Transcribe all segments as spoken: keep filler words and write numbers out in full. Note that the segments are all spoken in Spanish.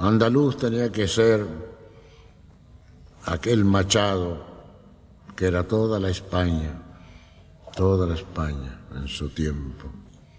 Andaluz tenía que ser aquel Machado que era toda la España, toda la España en su tiempo.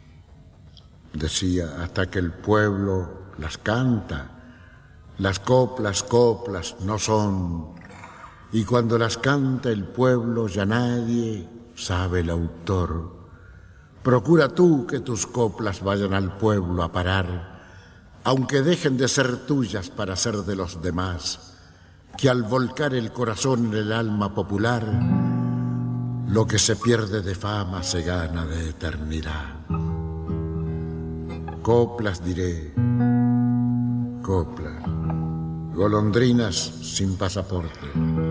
Decía, hasta que el pueblo las canta, las coplas, coplas no son, y cuando las canta el pueblo ya nadie sabe el autor. Procura tú que tus coplas vayan al pueblo a parar, aunque dejen de ser tuyas para ser de los demás, que al volcar el corazón en el alma popular, lo que se pierde de fama se gana de eternidad. Coplas diré, coplas, golondrinas sin pasaporte.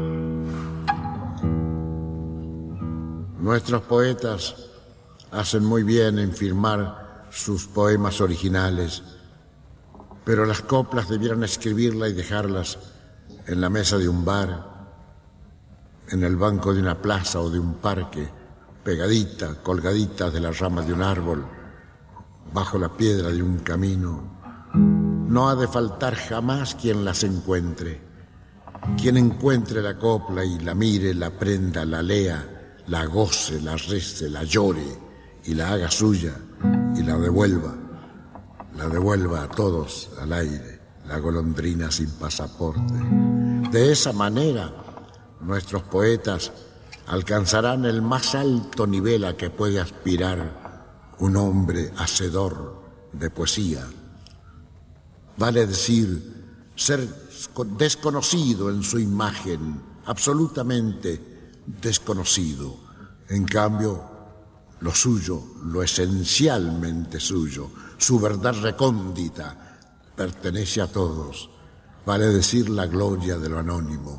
Nuestros poetas hacen muy bien en firmar sus poemas originales, pero las coplas debieran escribirlas y dejarlas en la mesa de un bar, en el banco de una plaza o de un parque, pegadita, colgadita de las ramas de un árbol, bajo la piedra de un camino. No ha de faltar jamás quien las encuentre, quien encuentre la copla y la mire, la prenda, la lea, la goce, la rece, la llore y la haga suya y la devuelva, la devuelva a todos al aire, la golondrina sin pasaporte. De esa manera, nuestros poetas alcanzarán el más alto nivel a que puede aspirar un hombre hacedor de poesía. Vale decir, ser desconocido en su imagen, absolutamente desconocido. En cambio, lo suyo, lo esencialmente suyo, su verdad recóndita, pertenece a todos. Vale decir la gloria de lo anónimo.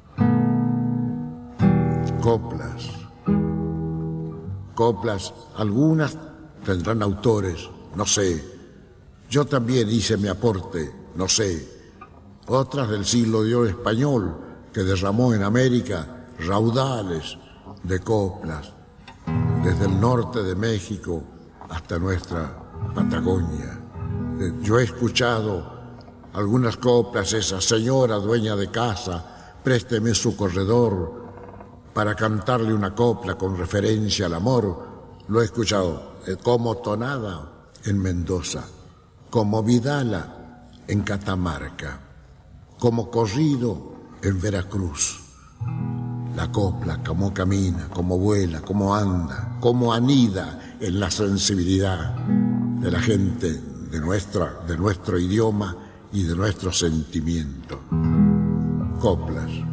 Coplas. Coplas, algunas tendrán autores, no sé. Yo también hice mi aporte, no sé. Otras del siglo de oro español, que derramó en América raudales de coplas, desde el norte de México hasta nuestra Patagonia. Yo he escuchado algunas coplas, esa señora dueña de casa, présteme su corredor para cantarle una copla con referencia al amor. Lo he escuchado como tonada en Mendoza, como vidala en Catamarca, como corrido en Veracruz. La copla, cómo camina, cómo vuela, cómo anda, cómo anida en la sensibilidad de la gente de, nuestra, de nuestro idioma y de nuestro sentimiento. Coplas.